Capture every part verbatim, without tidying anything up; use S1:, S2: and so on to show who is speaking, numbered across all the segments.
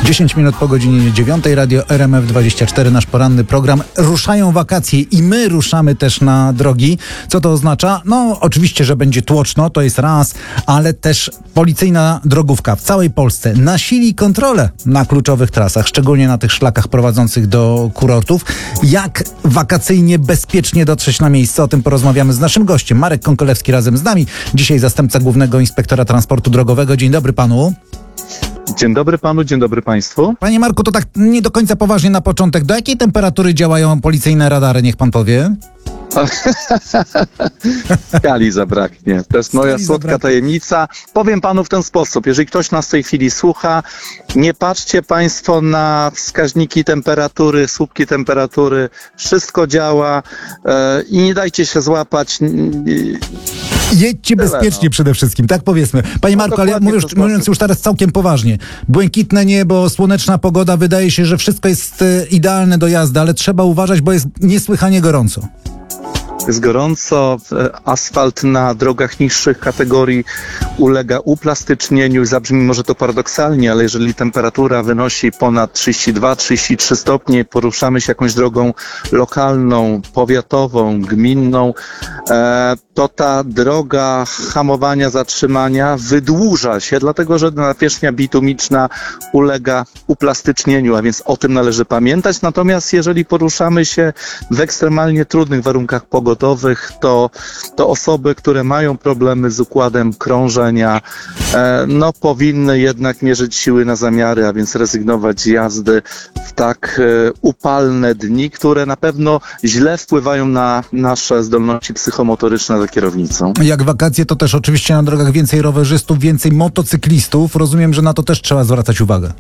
S1: dziesięć minut po godzinie dziewiątej, Radio R M F dwadzieścia cztery, nasz poranny program. Ruszają wakacje i my ruszamy też na drogi. Co to oznacza? No oczywiście, że będzie tłoczno, to jest raz, ale też policyjna drogówka w całej Polsce nasili kontrolę na kluczowych trasach, szczególnie na tych szlakach prowadzących do kurortów. Jak wakacyjnie bezpiecznie dotrzeć na miejsce? O tym porozmawiamy z naszym gościem. Marek Konkolewski razem z nami. Dzisiaj zastępca Głównego Inspektora Transportu Drogowego. Dzień dobry panu.
S2: Dzień dobry panu, dzień dobry państwu.
S1: Panie Marku, to tak nie do końca poważnie na początek. Do jakiej temperatury działają policyjne radary? Niech pan powie.
S2: Skali zabraknie. To jest moja
S1: Skali
S2: słodka
S1: zabraknie.
S2: tajemnica. Powiem panu w ten sposób. Jeżeli ktoś nas w tej chwili słucha, nie patrzcie państwo na wskaźniki temperatury, słupki temperatury. Wszystko działa e, i nie dajcie się złapać.
S1: Jedźcie
S2: Tyle,
S1: bezpiecznie
S2: no.
S1: przede wszystkim, tak powiedzmy. Panie
S2: No,
S1: Marku, ale ja
S2: dokładnie
S1: mówię,
S2: w ten
S1: już, mówiąc
S2: sposób.
S1: już teraz całkiem poważnie. Błękitne niebo, słoneczna pogoda, wydaje się, że wszystko jest e, idealne do jazdy, ale trzeba uważać, bo jest niesłychanie gorąco.
S2: Jest gorąco, asfalt na drogach niższych kategorii ulega uplastycznieniu. Zabrzmi może to paradoksalnie, ale jeżeli temperatura wynosi ponad trzydzieści dwa trzydzieści trzy stopnie, poruszamy się jakąś drogą lokalną, powiatową, gminną, e, to ta droga hamowania, zatrzymania wydłuża się, dlatego że nawierzchnia bitumiczna ulega uplastycznieniu, a więc o tym należy pamiętać. Natomiast jeżeli poruszamy się w ekstremalnie trudnych warunkach pogodowych, to, to osoby, które mają problemy z układem krążenia, e, no powinny jednak mierzyć siły na zamiary, a więc rezygnować z jazdy w tak e, upalne dni, które na pewno źle wpływają na nasze zdolności psychomotoryczne za kierownicą.
S1: Jak wakacje, to też oczywiście na drogach więcej rowerzystów, więcej motocyklistów. Rozumiem, że na to też trzeba zwracać uwagę.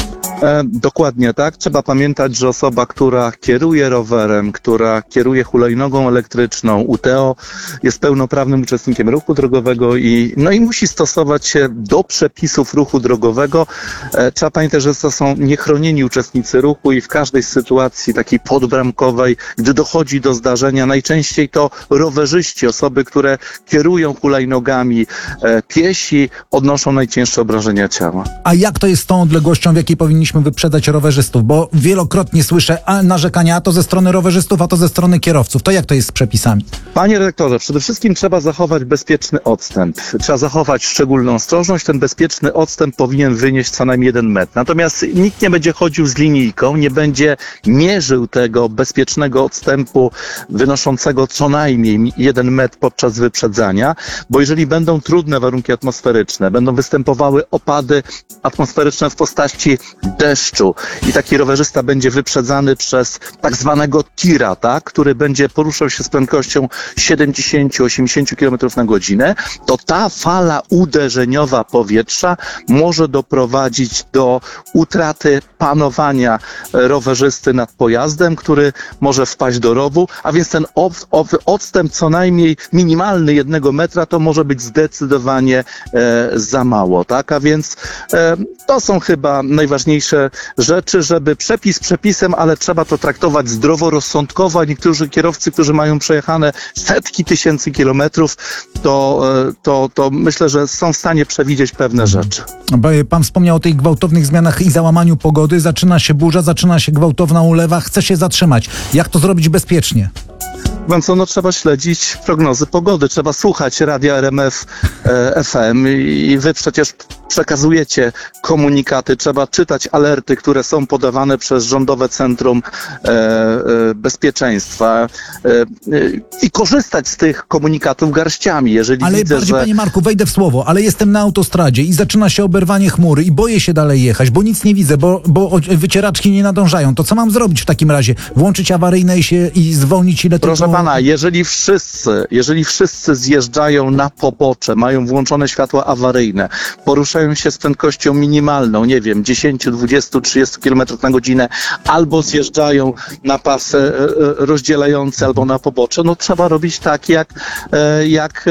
S2: E, dokładnie tak. Trzeba pamiętać, że osoba, która kieruje rowerem, która kieruje hulajnogą elektryczną, U T O, jest pełnoprawnym uczestnikiem ruchu drogowego i, no i musi stosować się do przepisów ruchu drogowego. E, trzeba pamiętać, że to są niechronieni uczestnicy ruchu i w każdej sytuacji takiej podbramkowej, gdy dochodzi do zdarzenia, najczęściej to rowerzyści, osoby, które kierują hulajnogami, e, piesi, odnoszą najcięższe obrażenia ciała.
S1: A jak to jest z tą odległością, w jakiej powinniśmy wyprzedzać rowerzystów? Bo wielokrotnie słyszę a, narzekania, a to ze strony rowerzystów, a to ze strony kierowców. To jak to jest z przepisami?
S2: Panie redaktorze, przede wszystkim trzeba zachować bezpieczny odstęp. Trzeba zachować szczególną ostrożność. Ten bezpieczny odstęp powinien wynieść co najmniej jeden metr. Natomiast nikt nie będzie chodził z linijką, nie będzie mierzył tego bezpiecznego odstępu wynoszącego co najmniej jeden metr podczas wyprzedzania, bo jeżeli będą trudne warunki atmosferyczne, będą występowały opady atmosferyczne w postaci deszczu i taki rowerzysta będzie wyprzedzany przez tak zwanego tira, tak, który będzie poruszał się z prędkością siedemdziesiąt do osiemdziesięciu kilometrów na godzinę, to ta fala uderzeniowa powietrza może doprowadzić do utraty panowania rowerzysty nad pojazdem, który może wpaść do rowu, a więc ten od, od, odstęp co najmniej minimalny jednego metra to może być zdecydowanie e, za mało, tak, a więc e, to są chyba najważniejsze rzeczy, żeby przepis przepisem, ale trzeba to traktować zdroworozsądkowo, a niektórzy kierowcy, którzy mają przejechane setki tysięcy kilometrów, to, to, to myślę, że są w stanie przewidzieć pewne rzeczy.
S1: Pan wspomniał o tych gwałtownych zmianach i załamaniu pogody. Zaczyna się burza, zaczyna się gwałtowna ulewa, chce się zatrzymać. Jak to zrobić bezpiecznie?
S2: Więc no, trzeba śledzić prognozy pogody, trzeba słuchać radia R M F e, F M i wy przecież przekazujecie komunikaty, trzeba czytać alerty, które są podawane przez Rządowe Centrum e, e, Bezpieczeństwa e, e, i korzystać z tych komunikatów garściami, jeżeli
S1: Ale
S2: widzę,
S1: bardziej,
S2: że...
S1: panie Marku, wejdę w słowo, ale jestem na autostradzie i zaczyna się oberwanie chmury i boję się dalej jechać, bo nic nie widzę, bo, bo wycieraczki nie nadążają. To co mam zrobić w takim razie? Włączyć awaryjne i, się, i zwolnić ile
S2: Proszę
S1: tylko...
S2: pana, jeżeli wszyscy, jeżeli wszyscy zjeżdżają na pobocze, mają włączone światła awaryjne, poruszają się z prędkością minimalną, nie wiem, dziesięć, dwadzieścia, trzydzieści kilometrów na godzinę, albo zjeżdżają na pas rozdzielający, albo na pobocze, no trzeba robić tak, jak, jak,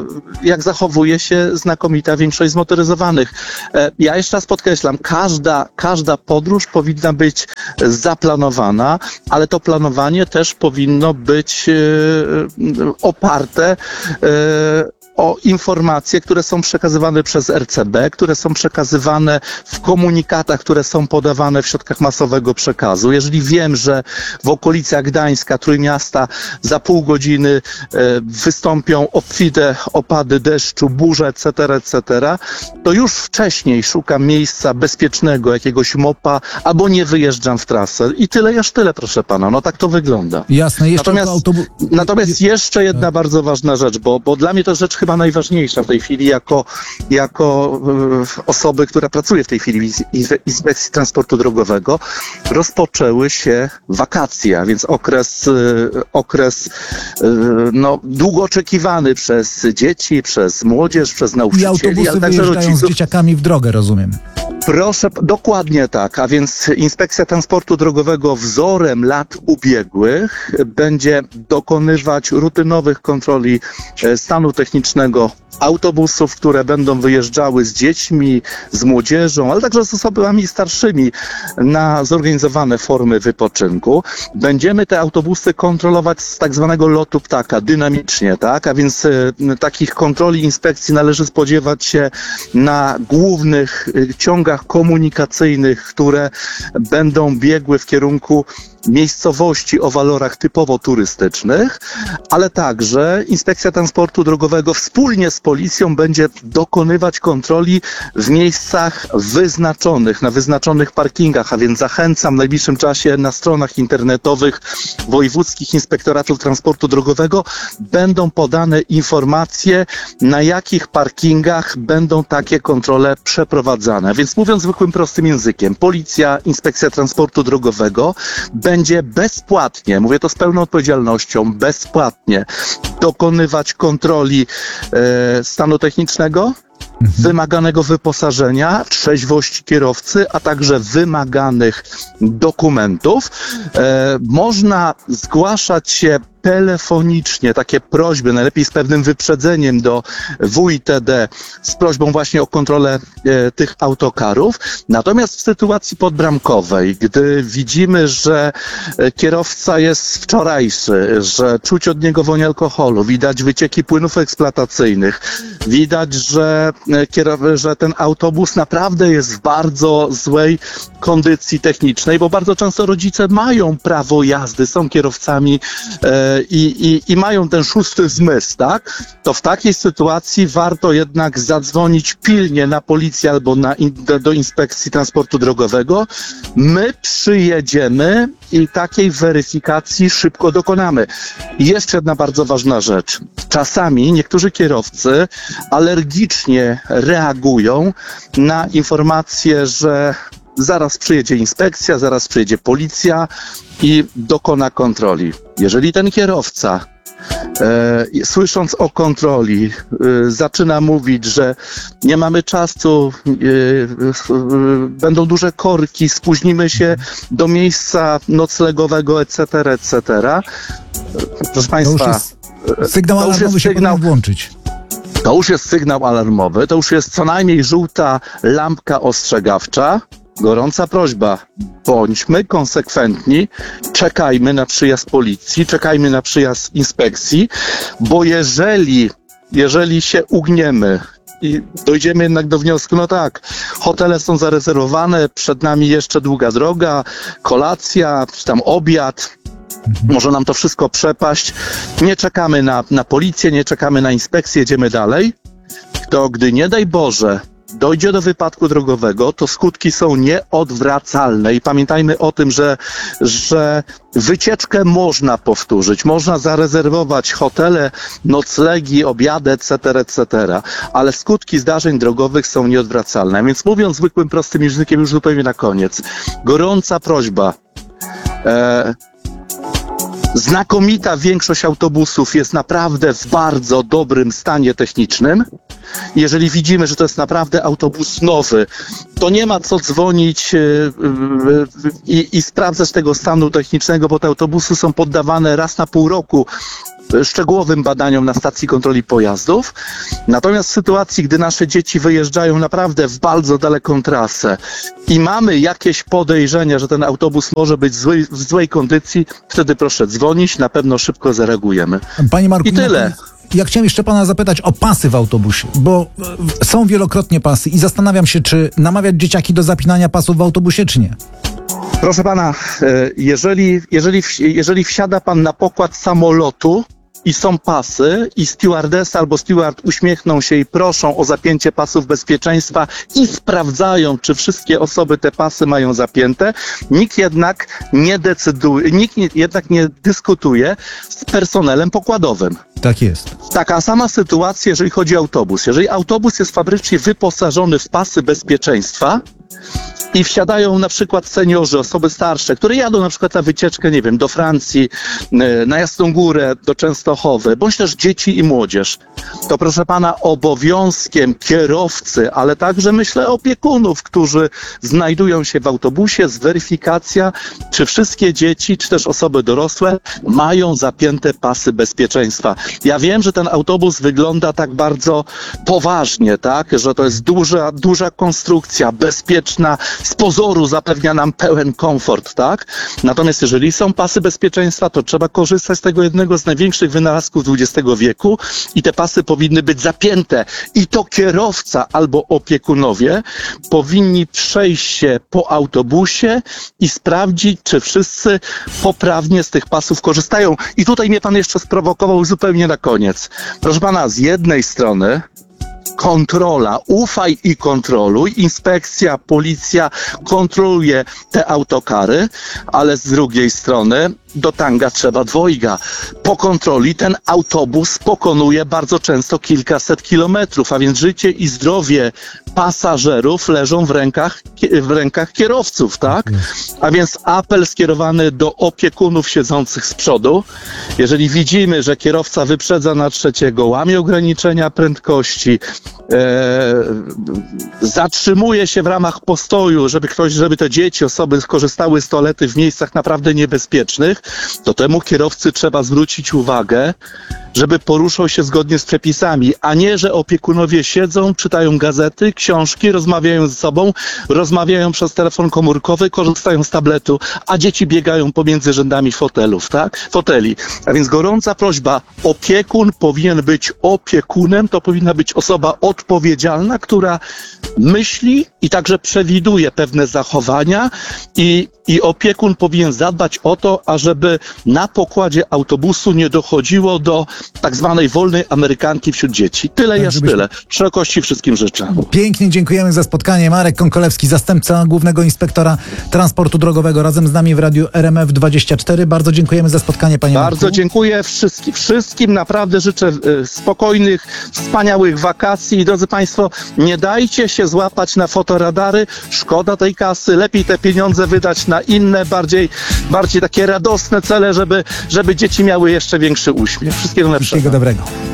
S2: jak zachowuje się znakomita większość zmotoryzowanych. Ja jeszcze raz podkreślam, każda, każda podróż powinna być zaplanowana, ale to planowanie też powinno być oparte o informacje, które są przekazywane przez R C B, które są przekazywane w komunikatach, które są podawane w środkach masowego przekazu. Jeżeli wiem, że w okolicach Gdańska, Trójmiasta za pół godziny e, wystąpią obfite opady deszczu, burze, et cetera, et cetera, to już wcześniej szukam miejsca bezpiecznego, jakiegoś mopa, albo nie wyjeżdżam w trasę. I tyle, aż tyle, proszę pana. No tak to wygląda.
S1: Jasne, jeszcze
S2: Natomiast,
S1: autobus...
S2: natomiast jeszcze jedna bardzo ważna rzecz, bo, bo dla mnie to rzecz chyba najważniejsza w tej chwili jako, jako e, osoby, która pracuje w tej chwili w Inspekcji Transportu Drogowego. Rozpoczęły się wakacje, a więc okres, e, okres e, no, długo oczekiwany przez dzieci, przez młodzież, przez
S1: I
S2: nauczycieli,
S1: autobusy
S2: ale także
S1: wyjeżdżają
S2: rodziców.
S1: z dzieciakami w drogę, rozumiem.
S2: Proszę, dokładnie tak, a więc Inspekcja Transportu Drogowego wzorem lat ubiegłych będzie dokonywać rutynowych kontroli e, stanu technicznego autobusów, które będą wyjeżdżały z dziećmi, z młodzieżą, ale także z osobami starszymi na zorganizowane formy wypoczynku. Będziemy te autobusy kontrolować z tak zwanego lotu ptaka, dynamicznie, tak? A więc e, takich kontroli inspekcji należy spodziewać się na głównych e, ciągach komunikacyjnych, które będą biegły w kierunku miejscowości o walorach typowo turystycznych, ale także Inspekcja Transportu Drogowego wspólnie z policją będzie dokonywać kontroli w miejscach wyznaczonych, na wyznaczonych parkingach, a więc zachęcam w najbliższym czasie na stronach internetowych wojewódzkich inspektoratów transportu drogowego będą podane informacje, na jakich parkingach będą takie kontrole przeprowadzane. Więc mówiąc zwykłym, prostym językiem, policja, Inspekcja Transportu Drogowego będzie bezpłatnie, mówię to z pełną odpowiedzialnością, bezpłatnie dokonywać kontroli e, stanu technicznego, mhm. wymaganego wyposażenia, trzeźwości kierowcy, a także wymaganych dokumentów. E, można zgłaszać się telefonicznie, takie prośby, najlepiej z pewnym wyprzedzeniem do W I T D z prośbą właśnie o kontrolę e, tych autokarów. Natomiast w sytuacji podbramkowej, gdy widzimy, że e, kierowca jest wczorajszy, że czuć od niego woń alkoholu, widać wycieki płynów eksploatacyjnych, widać, że, e, kierow- że ten autobus naprawdę jest w bardzo złej kondycji technicznej, bo bardzo często rodzice mają prawo jazdy, są kierowcami e, I, i, i mają ten szósty zmysł, tak? To w takiej sytuacji warto jednak zadzwonić pilnie na policję albo na in, do, do Inspekcji Transportu Drogowego. My przyjedziemy i takiej weryfikacji szybko dokonamy. I jeszcze jedna bardzo ważna rzecz. Czasami niektórzy kierowcy alergicznie reagują na informację, że zaraz przyjedzie inspekcja, zaraz przyjedzie policja i dokona kontroli. Jeżeli ten kierowca, e, słysząc o kontroli, e, zaczyna mówić, że nie mamy czasu, e, e, będą duże korki, spóźnimy się do miejsca noclegowego, et cetera, et cetera. Proszę Państwa,
S1: sygnał alarmowy się powinien włączyć.
S2: To już jest sygnał alarmowy, to już jest co najmniej żółta lampka ostrzegawcza. Gorąca prośba, bądźmy konsekwentni, czekajmy na przyjazd policji, czekajmy na przyjazd inspekcji, bo jeżeli, jeżeli się ugniemy i dojdziemy jednak do wniosku, no tak, hotele są zarezerwowane, przed nami jeszcze długa droga, kolacja, czy tam obiad, może nam to wszystko przepaść, nie czekamy na, na policję, nie czekamy na inspekcję, jedziemy dalej, to gdy nie daj Boże dojdzie do wypadku drogowego, to skutki są nieodwracalne i pamiętajmy o tym, że, że wycieczkę można powtórzyć, można zarezerwować hotele, noclegi, obiady, et cetera, et cetera, ale skutki zdarzeń drogowych są nieodwracalne. Więc mówiąc zwykłym, prostym językiem już zupełnie na koniec, gorąca prośba, e, znakomita większość autobusów jest naprawdę w bardzo dobrym stanie technicznym. Jeżeli widzimy, że to jest naprawdę autobus nowy, to nie ma co dzwonić yy, yy, i, i sprawdzać tego stanu technicznego, bo te autobusy są poddawane raz na pół roku szczegółowym badaniom na stacji kontroli pojazdów. Natomiast w sytuacji, gdy nasze dzieci wyjeżdżają naprawdę w bardzo daleką trasę i mamy jakieś podejrzenia, że ten autobus może być zły, w złej kondycji, wtedy proszę dzwonić, na pewno szybko zareagujemy.
S1: Panie Marku,
S2: I tyle.
S1: Ja chciałem jeszcze pana zapytać o pasy w autobusie, bo e, są wielokrotnie pasy i zastanawiam się, czy namawiać dzieciaki do zapinania pasów w autobusie, czy nie.
S2: Proszę pana, e, jeżeli, jeżeli, jeżeli wsiada pan na pokład samolotu i są pasy i stewardessa albo steward uśmiechną się i proszą o zapięcie pasów bezpieczeństwa i sprawdzają, czy wszystkie osoby te pasy mają zapięte, nikt jednak nie decyduje, nikt nie, jednak nie dyskutuje z personelem pokładowym.
S1: Tak jest.
S2: Taka sama sytuacja, jeżeli chodzi o autobus. Jeżeli autobus jest fabrycznie wyposażony w pasy bezpieczeństwa i wsiadają na przykład seniorzy, osoby starsze, które jadą na przykład na wycieczkę, nie wiem, do Francji, na Jasną Górę, do Częstochowy, bądź też dzieci i młodzież, to proszę pana, obowiązkiem kierowcy, ale także myślę opiekunów, którzy znajdują się w autobusie, jest weryfikacja, czy wszystkie dzieci, czy też osoby dorosłe mają zapięte pasy bezpieczeństwa. Ja wiem, że ten autobus wygląda tak bardzo poważnie, tak, że to jest duża, duża konstrukcja, bezpieczna, z pozoru zapewnia nam pełen komfort, tak? Natomiast jeżeli są pasy bezpieczeństwa, to trzeba korzystać z tego jednego z największych wynalazków dwudziestego wieku i te pasy powinny być zapięte. I to kierowca albo opiekunowie powinni przejść się po autobusie i sprawdzić, czy wszyscy poprawnie z tych pasów korzystają. I tutaj mnie pan jeszcze sprowokował zupełnie na koniec. Proszę pana, z jednej strony kontrola, ufaj i kontroluj, inspekcja, policja kontroluje te autokary, ale z drugiej strony do tanga trzeba dwojga. Po kontroli ten autobus pokonuje bardzo często kilkaset kilometrów, a więc życie i zdrowie pasażerów leżą w rękach, w rękach kierowców, tak? A więc apel skierowany do opiekunów siedzących z przodu. Jeżeli widzimy, że kierowca wyprzedza na trzeciego, łamie ograniczenia prędkości, e, zatrzymuje się w ramach postoju, żeby ktoś, żeby te dzieci, osoby skorzystały z toalety w miejscach naprawdę niebezpiecznych, to temu kierowcy trzeba zwrócić uwagę, żeby poruszał się zgodnie z przepisami, a nie, że opiekunowie siedzą, czytają gazety, książki, rozmawiają ze sobą, rozmawiają przez telefon komórkowy, korzystają z tabletu, a dzieci biegają pomiędzy rzędami fotelów, tak? Foteli. A więc gorąca prośba, opiekun powinien być opiekunem, to powinna być osoba odpowiedzialna, która myśli i także przewiduje pewne zachowania i, i opiekun powinien zadbać o to, ażeby na pokładzie autobusu nie dochodziło do tak zwanej wolnej amerykanki wśród dzieci. Tyle
S1: Tak,
S2: jest
S1: żebyśmy-
S2: tyle. Szerokości wszystkim życzę.
S1: Pięknie dziękujemy za spotkanie. Marek Konkolewski, zastępca Głównego Inspektora Transportu Drogowego, razem z nami w Radiu R M F dwadzieścia cztery. Bardzo dziękujemy za spotkanie, panie
S2: Bardzo
S1: Marku.
S2: dziękuję wszystkim, wszystkim naprawdę życzę e, spokojnych, wspaniałych wakacji. Drodzy Państwo, nie dajcie się złapać na fotoradary. Szkoda tej kasy. Lepiej te pieniądze wydać na inne, bardziej, bardziej takie radosne cele, żeby, żeby dzieci miały jeszcze większy uśmiech. Wszystkiego lepszego.
S1: Wszystkiego dobrego.